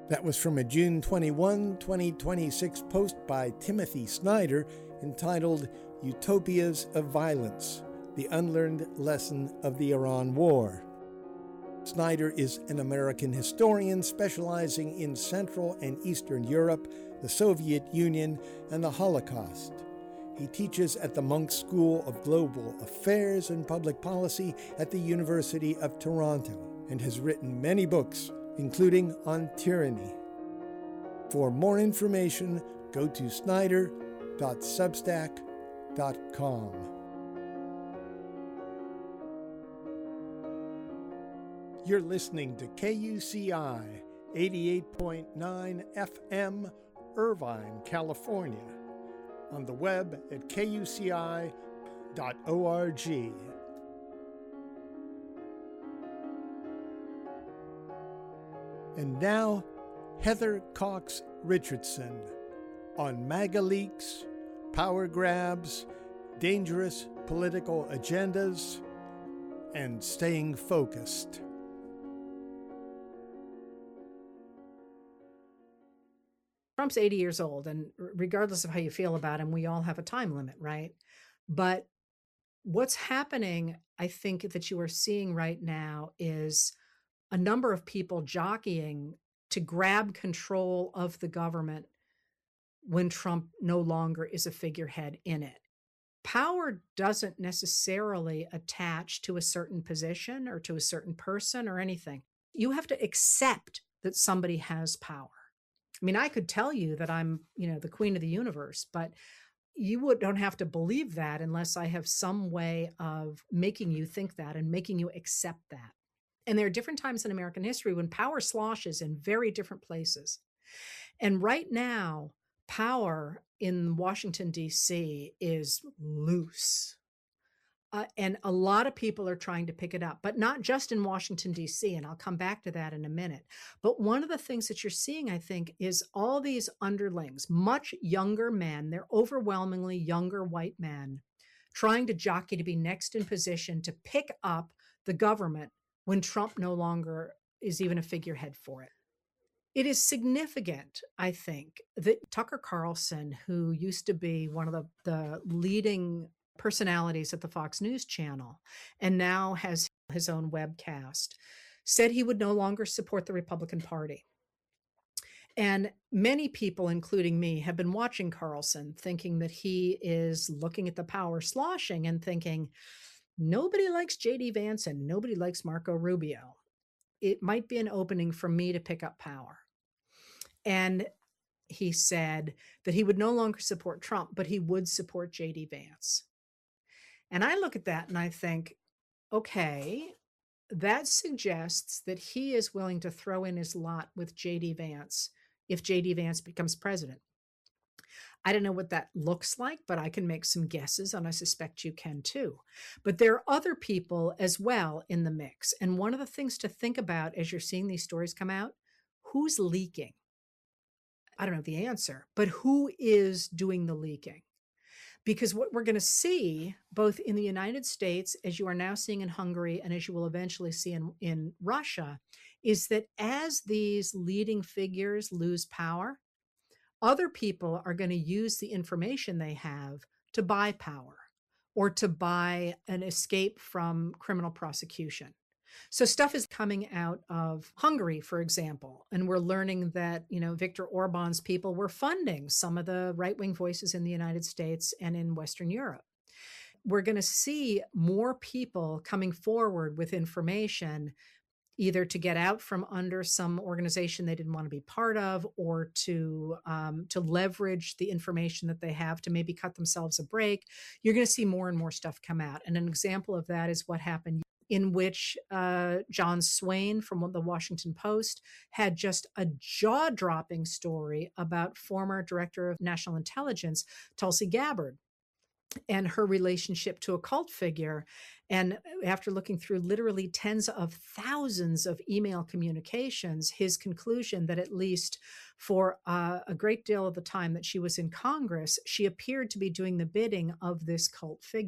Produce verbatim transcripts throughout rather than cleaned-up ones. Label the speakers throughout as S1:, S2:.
S1: That was from a June twenty-first, twenty twenty-six post by Timothy Snyder entitled Utopias of Violence, the Unlearned Lesson of the Iran War. Snyder is an American historian specializing in Central and Eastern Europe, the Soviet Union, and the Holocaust. He teaches at the Munk School of Global Affairs and Public Policy at the University of Toronto and has written many books, including on tyranny. For more information, go to snyder dot substack dot com. You're listening to K U C I eighty-eight point nine F M, Irvine, California, on the web at K U C I dot org. And now, Heather Cox Richardson on MAGA leaks, power grabs, dangerous political agendas, and staying focused.
S2: Trump's eighty years old, and regardless of how you feel about him, we all have a time limit, right? But what's happening, I think, that you are seeing right now is a number of people jockeying to grab control of the government when Trump no longer is a figurehead in it. Power doesn't necessarily attach to a certain position or to a certain person or anything. You have to accept that somebody has power. I mean, I could tell you that I'm, you know, the queen of the universe, but you would, don't have to believe that unless I have some way of making you think that and making you accept that. And there are different times in American history when power sloshes in very different places. And right now, power in Washington, D C is loose. Uh, and a lot of people are trying to pick it up, but not just in Washington, D C, and I'll come back to that in a minute. But one of the things that you're seeing, I think, is all these underlings, much younger men, they're overwhelmingly younger white men, trying to jockey to be next in position to pick up the government when Trump no longer is even a figurehead for it. It is significant, I think, that Tucker Carlson, who used to be one of the, the leading personalities at the Fox News channel and now has his own webcast, said he would no longer support the Republican Party. And many people, including me, have been watching Carlson thinking that he is looking at the power sloshing and thinking, nobody likes J D Vance and nobody likes Marco Rubio. It might be an opening for me to pick up power. And he said that he would no longer support Trump, but he would support J D Vance. And I look at that and I think, okay, that suggests that he is willing to throw in his lot with J D Vance if J D Vance becomes president. I don't know what that looks like, but I can make some guesses, and I suspect you can too. But there are other people as well in the mix. And one of the things to think about as you're seeing these stories come out, who's leaking? I don't know the answer, but who is doing the leaking? Because what we're going to see both in the United States, as you are now seeing in Hungary, and as you will eventually see in, in Russia, is that as these leading figures lose power, other people are going to use the information they have to buy power or to buy an escape from criminal prosecution. So stuff is coming out of Hungary, for example, and we're learning that, you know, Viktor Orban's people were funding some of the right-wing voices in the United States and in Western Europe. We're going to see more people coming forward with information, either to get out from under some organization they didn't want to be part of, or to um, to leverage the information that they have to maybe cut themselves a break. You're going to see more and more stuff come out. And an example of that is what happened, in which uh, John Swain from the Washington Post had just a jaw-dropping story about former Director of National Intelligence, Tulsi Gabbard, and her relationship to a cult figure. And after looking through literally tens of thousands of email communications, his conclusion that at least for uh, a great deal of the time that she was in Congress, she appeared to be doing the bidding of this cult figure.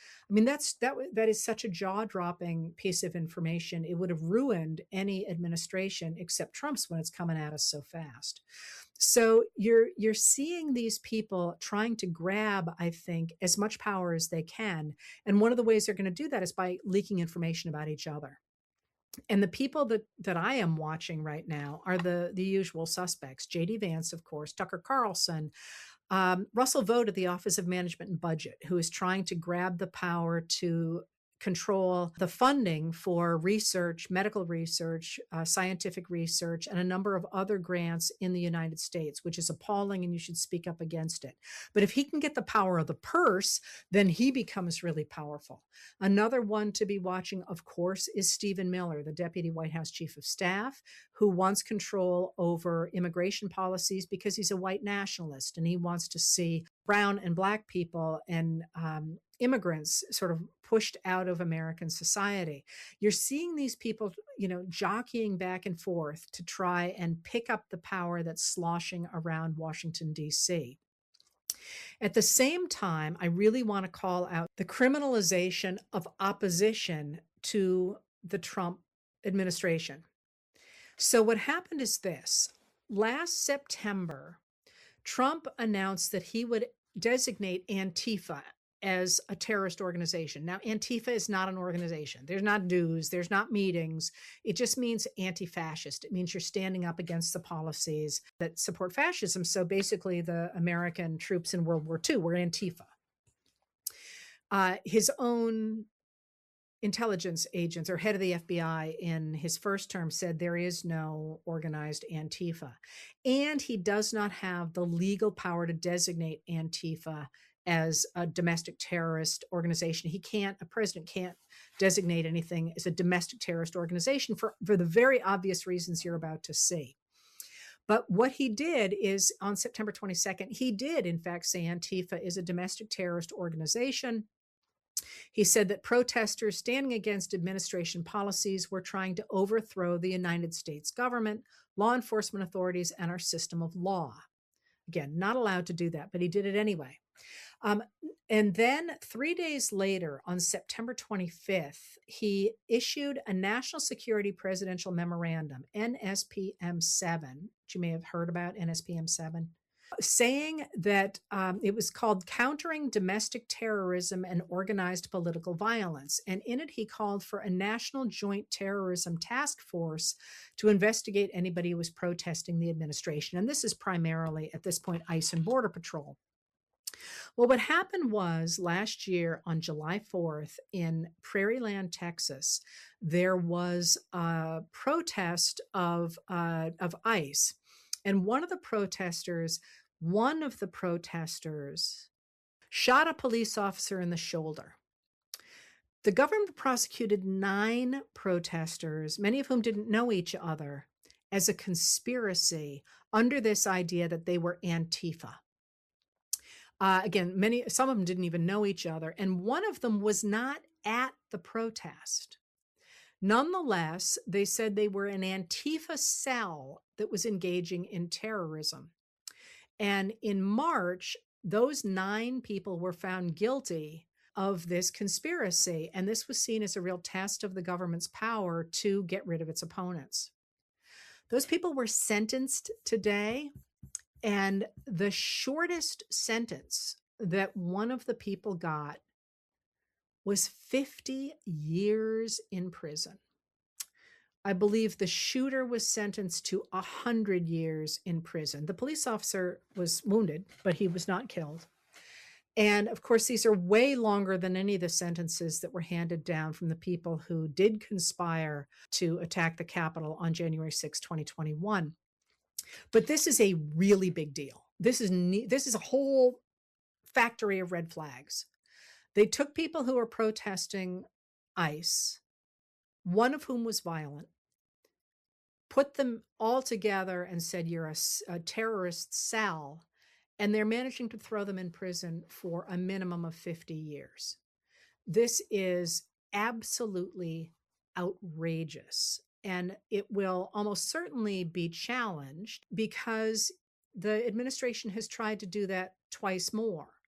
S2: I mean, that's that wa- that is such a jaw-dropping piece of information. It would have ruined any administration except Trump's when it's coming at us so fast. So you're you're seeing these people trying to grab, I think, as much power as they can. And one of the ways they're going to do that is by leaking information about each other. And the people that that I am watching right now are the the usual suspects. J D Vance, of course, Tucker Carlson, um, Russell Vought at the Office of Management and Budget, who is trying to grab the power to control the funding for research, medical research, uh, scientific research, and a number of other grants in the United States, which is appalling, and you should speak up against it. But if he can get the power of the purse, then he becomes really powerful. Another one to be watching, of course, is Stephen Miller, the Deputy White House Chief of Staff, who wants control over immigration policies because he's a white nationalist and he wants to see brown and black people and um, immigrants sort of pushed out of American society. You're seeing these people, you know, jockeying back and forth to try and pick up the power that's sloshing around Washington, D C. At the same time, I really want to call out the criminalization of opposition to the Trump administration. So, what happened is this: last September, Trump announced that he would designate Antifa as a terrorist organization. Now, Antifa is not an organization. There's not dues, there's not meetings. It just means anti fascist. It means you're standing up against the policies that support fascism. So basically, the American troops in World War Two were Antifa. Uh, his own intelligence agents or head of the F B I in his first term said there is no organized Antifa. And he does not have the legal power to designate Antifa as a domestic terrorist organization. He can't, a president can't designate anything as a domestic terrorist organization for, for the very obvious reasons you're about to see. But what he did is on September twenty-second, he did in fact say Antifa is a domestic terrorist organization. He said that protesters standing against administration policies were trying to overthrow the United States government, law enforcement authorities, and our system of law. Again, not allowed to do that, but he did it anyway. Um, and then three days later, on September twenty-fifth, he issued a National Security Presidential Memorandum, N S P M seven, which you may have heard about, N S P M seven, saying that um, it was called Countering Domestic Terrorism and Organized Political Violence. And in it, he called for a national joint terrorism task force to investigate anybody who was protesting the administration. And this is primarily, at this point, ICE and Border Patrol. Well, what happened was last year on July fourth in Prairieland, Texas, there was a protest of, uh, of ICE. And one of the protesters, one of the protesters shot a police officer in the shoulder. The government prosecuted nine protesters, many of whom didn't know each other, as a conspiracy under this idea that they were Antifa. Uh, again, many, some of them didn't even know each other, and one of them was not at the protest. Nonetheless, they said they were an Antifa cell that was engaging in terrorism. And in March, those nine people were found guilty of this conspiracy, and this was seen as a real test of the government's power to get rid of its opponents. Those people were sentenced today. And the shortest sentence that one of the people got was fifty years in prison. I believe the shooter was sentenced to one hundred years in prison. The police officer was wounded, but he was not killed. And of course, these are way longer than any of the sentences that were handed down from the people who did conspire to attack the Capitol on January sixth, twenty twenty-one. But this is a really big deal. This is ne- this is a whole factory of red flags. They took people who were protesting ICE, one of whom was violent, put them all together and said, you're a, a terrorist cell, and they're managing to throw them in prison for a minimum of fifty years. This is absolutely outrageous. And it will almost certainly be challenged because the administration has tried to do that twice more.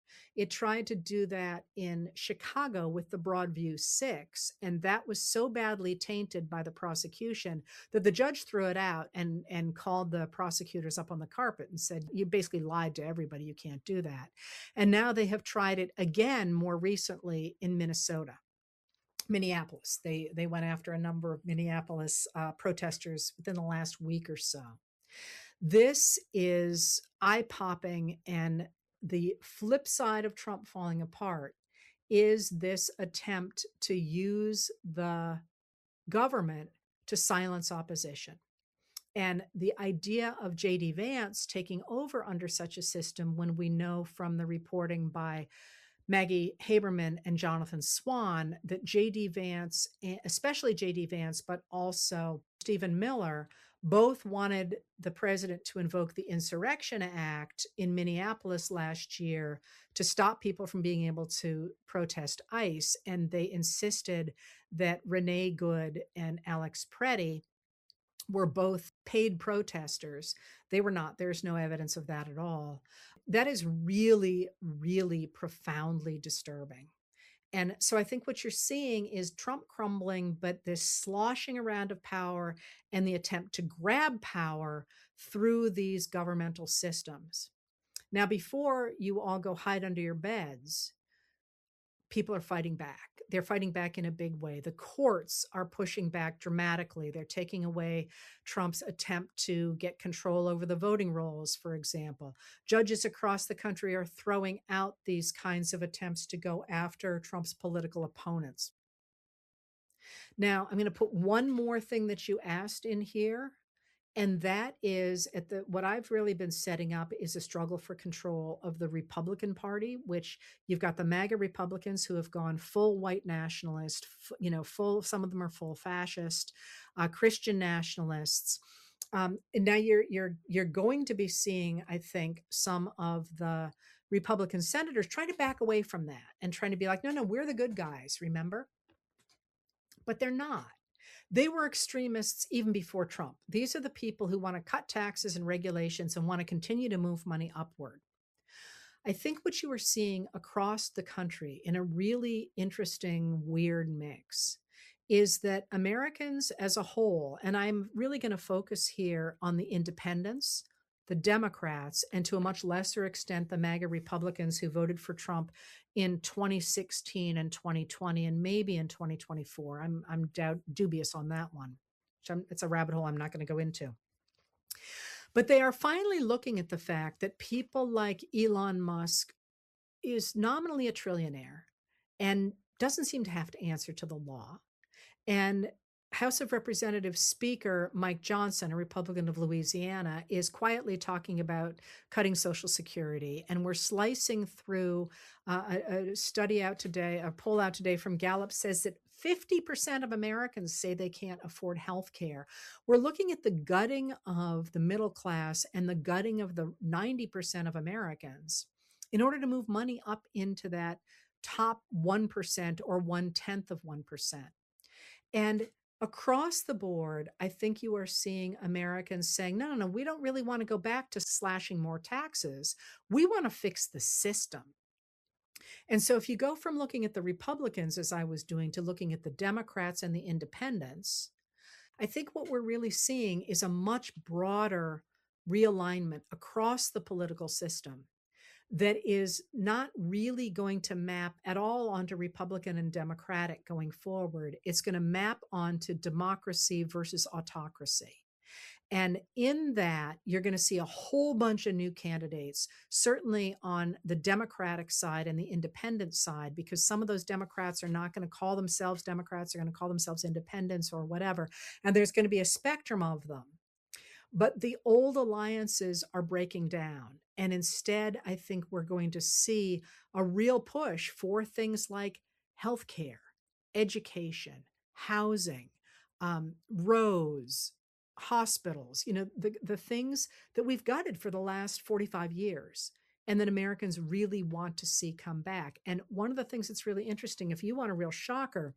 S2: It tried to do that in Chicago with the Broadview Six, and that was so badly tainted by the prosecution that the judge threw it out and, and called the prosecutors up on the carpet and said, you basically lied to everybody. You can't do that. And now they have tried it again more recently in Minnesota. Minneapolis. They they went after a number of Minneapolis uh, protesters within the last week or so. This is eye-popping, and the flip side of Trump falling apart is this attempt to use the government to silence opposition. And the idea of J D Vance taking over under such a system, when we know from the reporting by Maggie Haberman and Jonathan Swan that J D Vance, especially J D Vance, but also Stephen Miller, both wanted the president to invoke the Insurrection Act in Minneapolis last year to stop people from being able to protest ICE. And they insisted that Renee Good and Alex Preddy were both paid protesters. They were not. There's no evidence of that at all. That is really, really profoundly disturbing. And so I think what you're seeing is Trump crumbling, but this sloshing around of power and the attempt to grab power through these governmental systems. Now, before you all go hide under your beds, people are fighting back. They're fighting back in a big way. The courts are pushing back dramatically. They're taking away Trump's attempt to get control over the voting rolls, for example. Judges across the country are throwing out these kinds of attempts to go after Trump's political opponents. Now, I'm going to put one more thing that you asked in here. And that is at the what I've really been setting up is a struggle for control of the Republican Party, which you've got the MAGA Republicans who have gone full white nationalist, f- you know, full, some of them are full fascist, uh, Christian nationalists. Um, and now you're you're you're going to be seeing, I think, some of the Republican senators trying to back away from that and trying to be like, no, no, we're the good guys, remember? But they're not. They were extremists even before Trump. These are the people who want to cut taxes and regulations and want to continue to move money upward. I think what you are seeing across the country in a really interesting, weird mix is that Americans as a whole, and I'm really going to focus here on the independents, the Democrats, and to a much lesser extent, the MAGA Republicans who voted for Trump in twenty sixteen and twenty twenty, and maybe in twenty twenty-four. I'm, I'm doubt, dubious on that one. I'm, it's a rabbit hole I'm not going to go into. But they are finally looking at the fact that people like Elon Musk is nominally a trillionaire and doesn't seem to have to answer to the law. And House of Representatives Speaker Mike Johnson, a Republican of Louisiana, is quietly talking about cutting Social Security. And we're slicing through uh, a, a study out today, a poll out today from Gallup says that fifty percent of Americans say they can't afford health care. We're looking at the gutting of the middle class and the gutting of the ninety percent of Americans in order to move money up into that top one percent or one-tenth of one percent. And across the board, I think you are seeing Americans saying, no, no, no, we don't really want to go back to slashing more taxes. We want to fix the system. And so if you go from looking at the Republicans, as I was doing, to looking at the Democrats and the independents, I think what we're really seeing is a much broader realignment across the political system that is not really going to map at all onto Republican and Democratic going forward. It's going to map onto democracy versus autocracy. And in that, you're going to see a whole bunch of new candidates, certainly on the Democratic side and the independent side, because some of those Democrats are not going to call themselves Democrats, they're going to call themselves independents or whatever. And there's going to be a spectrum of them. But the old alliances are breaking down. And instead, I think we're going to see a real push for things like healthcare, education, housing, um, roads, hospitals, you know, the, the things that we've gutted for the last forty-five years and that Americans really want to see come back. And one of the things that's really interesting, if you want a real shocker,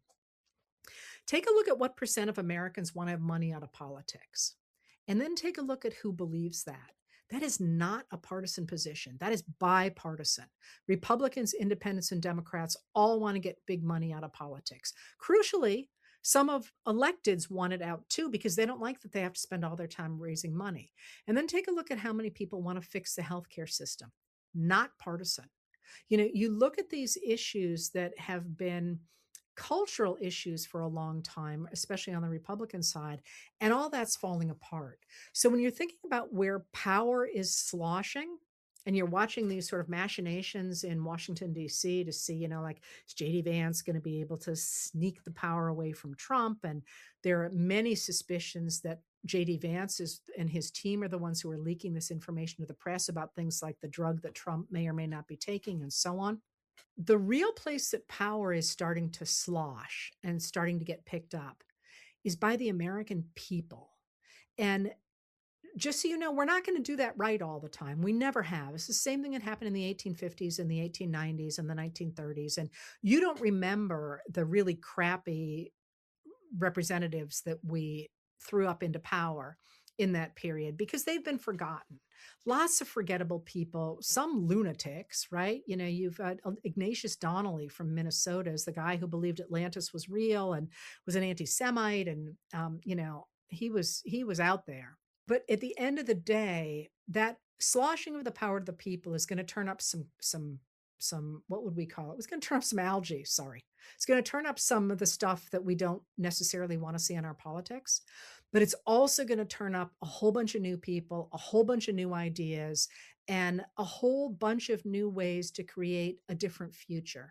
S2: take a look at what percent of Americans want to have money out of politics. And then take a look at who believes that. That is not a partisan position. That is bipartisan. Republicans, independents, and Democrats all want to get big money out of politics. Crucially, some of electeds want it out too because they don't like that they have to spend all their time raising money. And then take a look at how many people want to fix the healthcare system. Not partisan. You know, you look at these issues that have been cultural issues for a long time, especially on the Republican side, and all that's falling apart. So when you're thinking about where power is sloshing, and you're watching these sort of machinations in Washington, D C to see, you know, like, is J D Vance going to be able to sneak the power away from Trump? And there are many suspicions that J D Vance is, and his team are the ones who are leaking this information to the press about things like the drug that Trump may or may not be taking and so on. The real place that power is starting to slosh and starting to get picked up is by the American people. And just so you know, we're not going to do that right all the time. We never have. It's the same thing that happened in the eighteen fifties and the eighteen nineties and the nineteen thirties. And you don't remember the really crappy representatives that we threw up into power in that period because they've been forgotten. Lots of forgettable people, some lunatics, right? You know, you've got Ignatius Donnelly from Minnesota is the guy who believed Atlantis was real and was an anti-Semite. And, um, you know, he was, he was out there. But at the end of the day, that sloshing of the power of the people is going to turn up some, some, some, what would we call it? It's going to turn up some algae. Sorry. It's going to turn up some of the stuff that we don't necessarily want to see in our politics, but it's also going to turn up a whole bunch of new people, a whole bunch of new ideas, and a whole bunch of new ways to create a different future.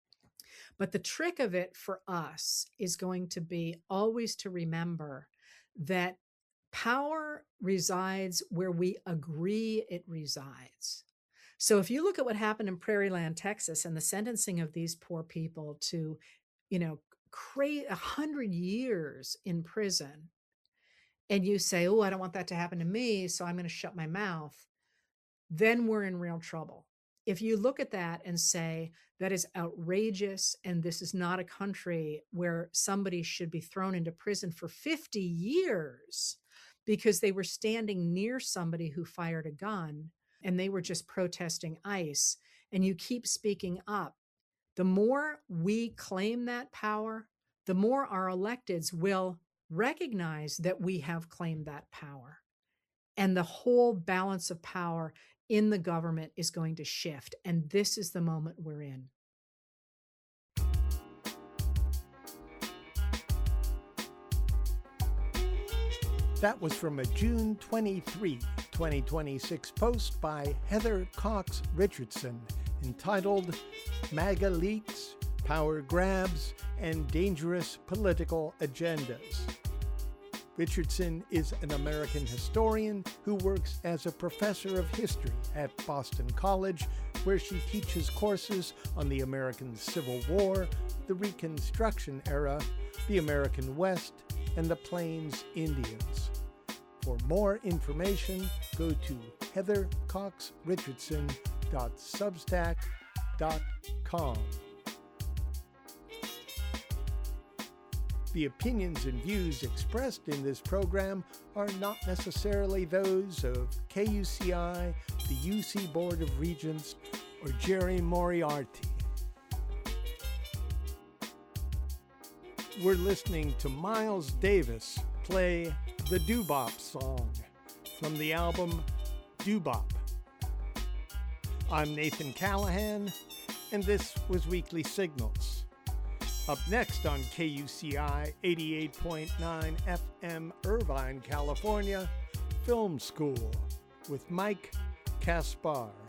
S2: But the trick of it for us is going to be always to remember that power resides where we agree it resides. So if you look at what happened in Prairie Land, Texas, and the sentencing of these poor people to, you know, create a hundred years in prison, and you say, oh, I don't want that to happen to me, so I'm going to shut my mouth, then we're in real trouble. If you look at that and say, that is outrageous, and this is not a country where somebody should be thrown into prison for fifty years because they were standing near somebody who fired a gun and they were just protesting ICE, and you keep speaking up, the more we claim that power, the more our electeds will recognize that we have claimed that power. And the whole balance of power in the government is going to shift. And this is the moment we're in.
S1: That was from a June twenty-third, twenty twenty-six post by Heather Cox Richardson entitled MAGA Leaks, Power Grabs, and Dangerous Political Agendas. Richardson is an American historian who works as a professor of history at Boston College, where she teaches courses on the American Civil War, the Reconstruction era, the American West, and the Plains Indians. For more information, go to heather cox richardson dot substack dot com. The opinions and views expressed in this program are not necessarily those of K U C I, the U C Board of Regents, or Jerry Moriarty. We're listening to Miles Davis play the Doo-Bop song from the album Doo-Bop. I'm Nathan Callahan, and this was Weekly Signals. Up next on K U C I eighty-eight point nine F M Irvine, California, Film School with Mike Kaspar.